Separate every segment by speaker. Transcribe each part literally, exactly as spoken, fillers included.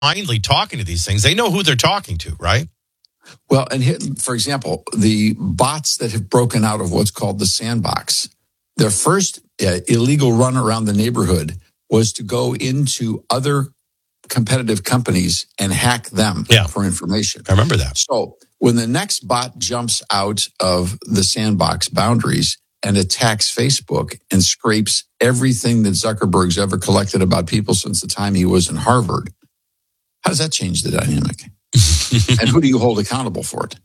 Speaker 1: blindly talking to these things. They know who they're talking to, right?
Speaker 2: Well, and here, for example, the bots that have broken out of what's called the sandbox, their first uh, illegal run around the neighborhood was to go into other competitive companies and hack them
Speaker 1: yeah.
Speaker 2: for information.
Speaker 1: I remember that.
Speaker 2: So when the next bot jumps out of the sandbox boundaries and attacks Facebook and scrapes everything that Zuckerberg's ever collected about people since the time he was in Harvard, how does that change the dynamic? And who do you hold accountable for it?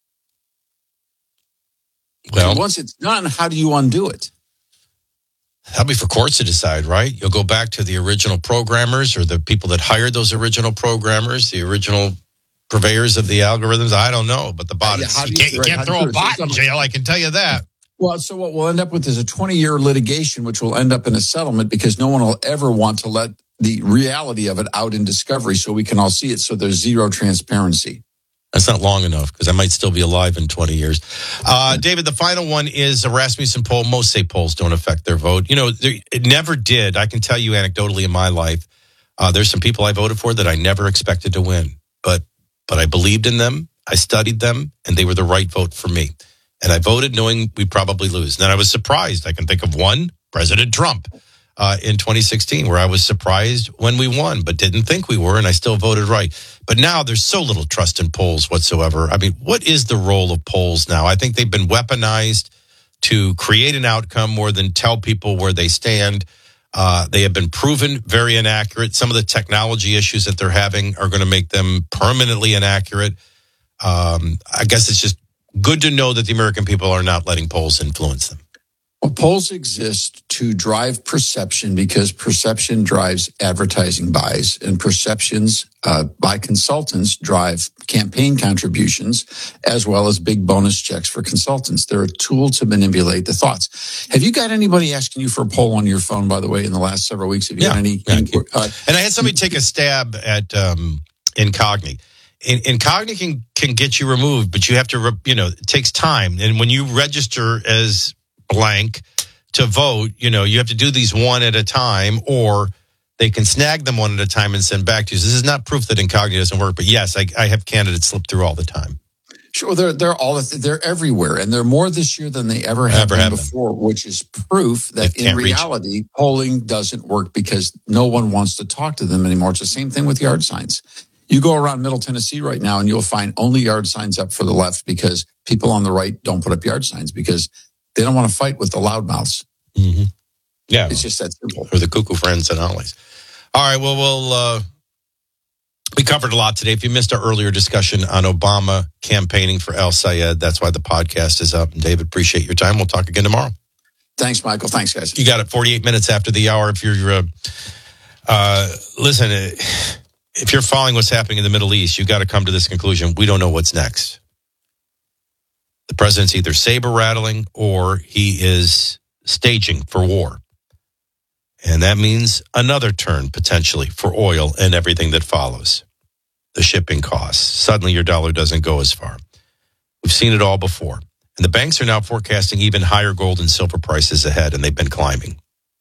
Speaker 2: Well, and once it's done, how do you undo it?
Speaker 1: That'll be for courts to decide, right? You'll go back to the original programmers or the people that hired those original programmers, the original purveyors of the algorithms. I don't know, but the bot, yeah, you, you can't, you can't throw a bot in jail, I can tell you that.
Speaker 2: Well, so what we'll end up with is a twenty-year litigation, which will end up in a settlement because no one will ever want to let the reality of it out in discovery so we can all see it. So there's zero transparency.
Speaker 1: That's not long enough because I might still be alive in twenty years. Uh, David, the final one is a Rasmussen poll. Most say polls don't affect their vote. You know, it never did. I can tell you anecdotally in my life, uh, there's some people I voted for that I never expected to win. But but I believed in them. I studied them, and they were the right vote for me. And I voted knowing we'd probably lose. And then I was surprised. I can think of one, President Trump. Uh, in twenty sixteen, where I was surprised when we won, but didn't think we were, and I still voted right. But now there's so little trust in polls whatsoever. I mean, what is the role of polls now? I think they've been weaponized to create an outcome more than tell people where they stand. Uh, they have been proven very inaccurate. Some of the technology issues that they're having are going to make them permanently inaccurate. Um, I guess it's just good to know that the American people are not letting polls influence them.
Speaker 2: Well, polls exist to drive perception because perception drives advertising buys, and perceptions uh, by consultants drive campaign contributions as well as big bonus checks for consultants. They're a tool to manipulate the thoughts. Have you got anybody asking you for a poll on your phone, by the way, in the last several weeks? Have you
Speaker 1: yeah,
Speaker 2: got any?
Speaker 1: Yeah,
Speaker 2: any uh,
Speaker 1: and I had somebody take a stab at um, Incogni. In, Incogni can, can get you removed, but you have to, you know, it takes time. And when you register as blank to vote, you know, you have to do these one at a time, or they can snag them one at a time and send back to you. So this is not proof that Incogni doesn't work, but yes, I, I have candidates slip through all the time.
Speaker 2: Sure, they're they're all they're everywhere, and they're more this year than they ever have
Speaker 1: ever
Speaker 2: been
Speaker 1: have
Speaker 2: before, been. Which is proof that in reality reach. polling doesn't work because no one wants to talk to them anymore. It's the same thing with yard signs. You go around Middle Tennessee right now, and you'll find only yard signs up for the left because people on the right don't put up yard signs because they don't want to fight with the loudmouths.
Speaker 1: Mm-hmm. Yeah.
Speaker 2: It's just that simple.
Speaker 1: Or the cuckoo friends and Ollies. All right, well, we'll uh, we covered a lot today. If you missed our earlier discussion on Obama campaigning for El Sayed, that's why the podcast is up. And David, appreciate your time. We'll talk again tomorrow.
Speaker 2: Thanks, Michael. Thanks, guys.
Speaker 1: You got it. forty-eight minutes after the hour. If you're, uh, uh, listen, if you're following what's happening in the Middle East, you've got to come to this conclusion. We don't know what's next. The president's either saber rattling or he is staging for war. And that means another turn potentially for oil and everything that follows. The shipping costs. Suddenly your dollar doesn't go as far. We've seen it all before. And the banks are now forecasting even higher gold and silver prices ahead, and they've been climbing.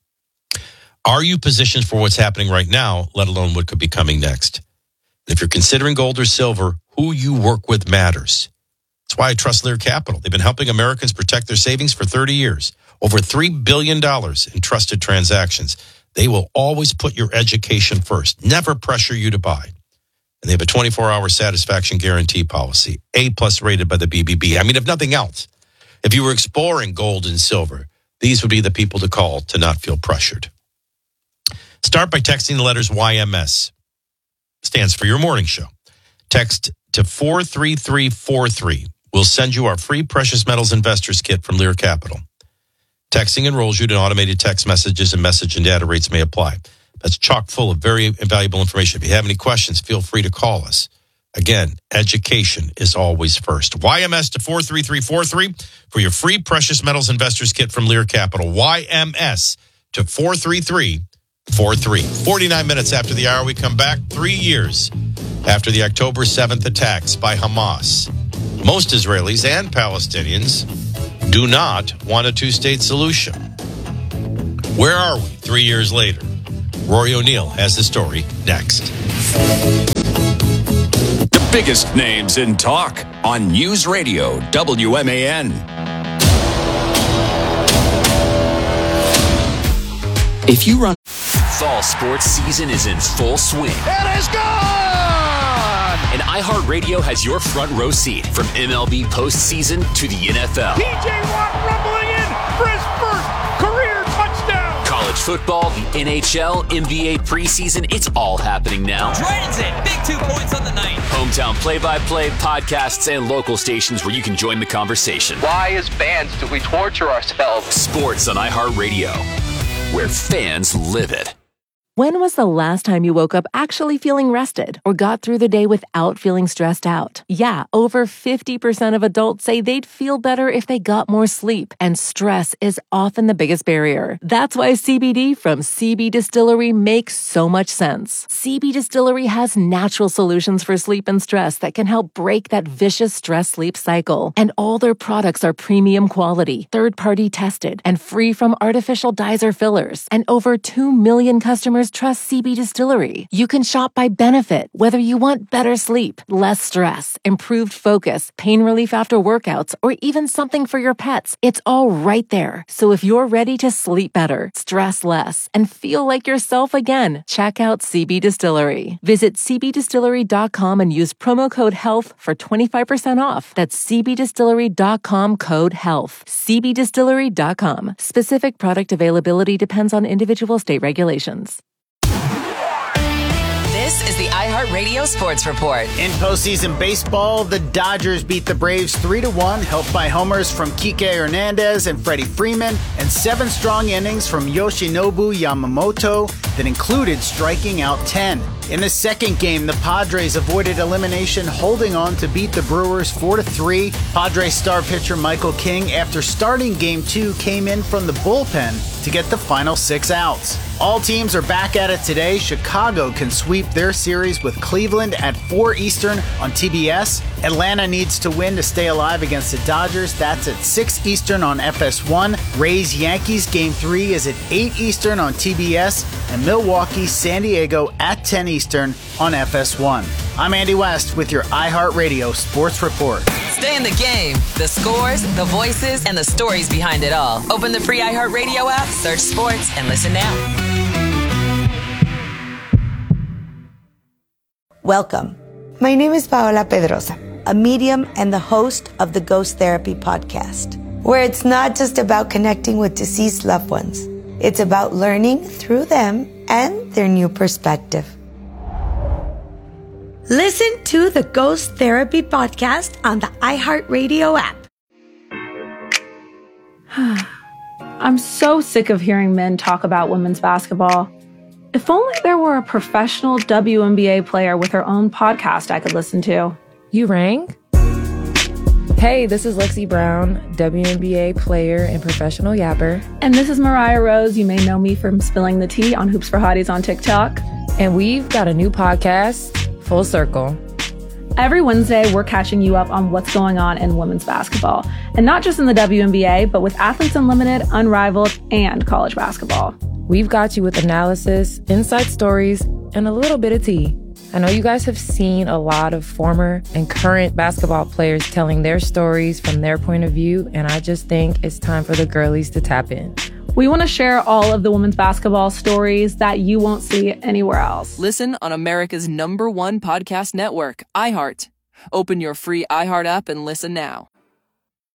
Speaker 1: Are you positioned for what's happening right now, let alone what could be coming next? If you're considering gold or silver, who you work with matters. That's why I trust Lear Capital. They've been helping Americans protect their savings for thirty years. Over three billion dollars in trusted transactions. They will always put your education first. Never pressure you to buy. And they have a twenty-four hour satisfaction guarantee policy. A-plus rated by the B B B. I mean, if nothing else, if you were exploring gold and silver, these would be the people to call to not feel pressured. Start by texting the letters Y M S. Stands for your morning show. Text to four three three four three. We'll send you our free Precious Metals Investors Kit from Lear Capital. Texting enrolls you to automated text messages, and message and data rates may apply. That's chock full of very valuable information. If you have any questions, feel free to call us. Again, education is always first. Y M S to four three three four three for your free Precious Metals Investors Kit from Lear Capital. Y M S to four three three four three. forty-nine minutes after the hour, we come back three years after the October seventh attacks by Hamas. Most Israelis and Palestinians do not want a two-state solution. Where are we three years later? Rory O'Neill has the story next.
Speaker 3: The biggest names in talk on News Radio W M A N. If you run...
Speaker 4: Fall sports season is in full swing.
Speaker 5: It is gone!
Speaker 4: And iHeartRadio has your front row seat from M L B postseason to the N F L.
Speaker 5: P J Watt rumbling in for his first career touchdown.
Speaker 4: College football, the N H L, N B A preseason, it's all happening now.
Speaker 6: Transit, big two points on the night.
Speaker 4: Hometown play-by-play, podcasts, and local stations where you can join the conversation.
Speaker 7: Why, as fans, do we torture ourselves?
Speaker 4: Sports on iHeartRadio, where fans live it.
Speaker 8: When was the last time you woke up actually feeling rested or got through the day without feeling stressed out? Yeah, over fifty percent of adults say they'd feel better if they got more sleep, and stress is often the biggest barrier. That's why C B D from C B Distillery makes so much sense. C B Distillery has natural solutions for sleep and stress that can help break that vicious stress-sleep cycle. And all their products are premium quality, third-party tested, and free from artificial dyes or fillers. And over two million customers trust C B Distillery. You can shop by benefit, whether you want better sleep, less stress, improved focus, pain relief after workouts, or even something for your pets. It's all right there. So if you're ready to sleep better, stress less, and feel like yourself again, check out C B Distillery. Visit c b distillery dot com and use promo code HEALTH for twenty-five percent off. That's c b distillery dot com code HEALTH. c b distillery dot com. Specific product availability depends on individual state regulations.
Speaker 9: This is the iHeartRadio Sports Report.
Speaker 10: In postseason baseball, the Dodgers beat the Braves three to one, helped by homers from Kike Hernandez and Freddie Freeman, and seven strong innings from Yoshinobu Yamamoto that included striking out ten. In the second game, the Padres avoided elimination, holding on to beat the Brewers four to three. Padres star pitcher Michael King, after starting game two, came in from the bullpen to get the final six outs. All teams are back at it today. Chicago can sweep their series with Cleveland at four Eastern on T B S. Atlanta needs to win to stay alive against the Dodgers. That's at six Eastern on F S one. Rays Yankees game three is at eight Eastern on T B S. And Milwaukee San Diego at ten Eastern on F S one. I'm Andy West with your iHeartRadio Sports Report.
Speaker 9: Stay in the game. The scores, the voices, and the stories behind it all. Open the free iHeartRadio app, search sports, and listen now.
Speaker 11: Welcome. My name is Paola Pedrosa, a medium and the host of the Ghost Therapy podcast, where it's not just about connecting with deceased loved ones. It's about learning through them and their new perspective. Listen to the Ghost Therapy podcast on the iHeartRadio app.
Speaker 12: I'm so sick of hearing men talk about women's basketball. If only there were a professional W N B A player with her own podcast I could listen to.
Speaker 13: You rang? Hey, this is Lexi Brown, W N B A player and professional yapper.
Speaker 12: And this is Mariah Rose. You may know me from spilling the tea on Hoops for Hotties on TikTok.
Speaker 13: And we've got a new podcast, Full Circle.
Speaker 12: Every Wednesday, we're catching you up on what's going on in women's basketball. And not just in the W N B A, but with Athletes Unlimited, Unrivaled, and college basketball.
Speaker 13: We've got you with analysis, inside stories, and a little bit of tea. I know you guys have seen a lot of former and current basketball players telling their stories from their point of view, and I just think it's time for the girlies to tap in.
Speaker 12: We want to share all of the women's basketball stories that you won't see anywhere else.
Speaker 14: Listen on America's number one podcast network, iHeart. Open your free iHeart app and listen now.